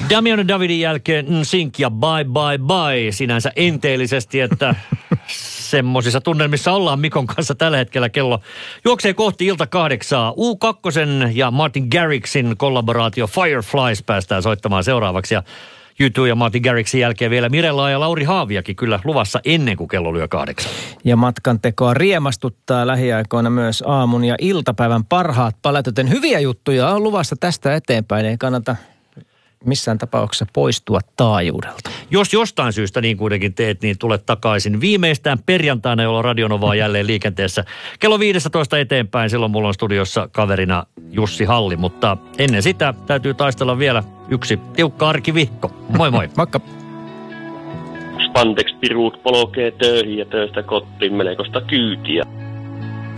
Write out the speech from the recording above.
Damian Davidin jälkeen Sink ja Bye Bye Bye sinänsä enteellisesti, että semmoisissa tunnelmissa ollaan Mikon kanssa tällä hetkellä. Kello juoksee kohti ilta 8. U2 ja Martin Garrixin kollaboraatio Fireflies päästään soittamaan seuraavaksi. Ja U2 ja Martin Garrixin jälkeen vielä Mirella ja Lauri Haaviakin kyllä luvassa ennen kuin kello lyö 8. Ja matkantekoa riemastuttaa lähiaikoina myös aamun ja iltapäivän parhaat palat, joten hyviä juttuja on luvassa tästä eteenpäin. Ei kannata missään tapauksessa poistua taajuudelta. Jos jostain syystä niin kuitenkin teet, niin tulet takaisin viimeistään perjantaina, jolloin Radio Nova on jälleen liikenteessä. Kello 15 eteenpäin, silloin mulla on studiossa kaverina Jussi Halli, mutta ennen sitä täytyy taistella vielä yksi tiukka arkivihko. Moi moi. Moikka. Spandex-piruut polkee töihin ja töistä kotiin melkoista kyytiä.